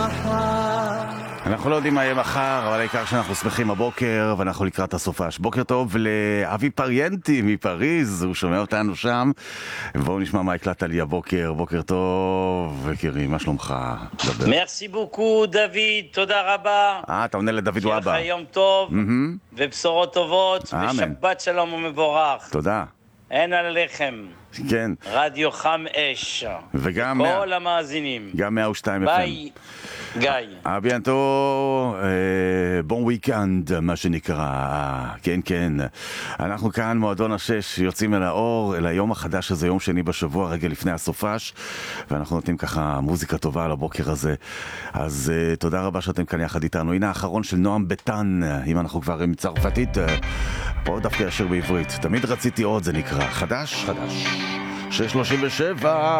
מחר. אנחנו לא יודעים מה יהיה מחר, אבל העיקר שאנחנו שמחים הבוקר, ואנחנו לקראת הסופש. בוקר טוב לאבי פריאנטי מפריז, הוא שומע אותנו שם. ובואו נשמע מה הקלטת לי הבוקר. בוקר טוב, יקירי, מה שלומך? דבר. מרסי בוקו, דוד, תודה רבה. אתה עונה לדוד וואבה. שיהיה לך יום טוב, ובשורות טובות, אמן. ושבת שלום ומבורך. תודה. אין עליכם. כן. רדיו חם אש. וגם כל המאזינים. גם 102 FM. ביי, גיא. ביאנטו, בון וויקנד, מה שנקרא. כן, כן. אנחנו כאן, מועדון השש, יוצאים אל האור, אל היום החדש הזה, יום שני בשבוע, רגע לפני הסופש, ואנחנו נותנים ככה מוזיקה טובה על הבוקר הזה. אז תודה רבה שאתם כאן יחד איתנו. הנה האחרון של נועם בטן, אם אנחנו כבר עם צרפתית, פה דווקא ישר בעברית. תמיד רציתי עוד, זה נקרא. חדש? חדש. 6:37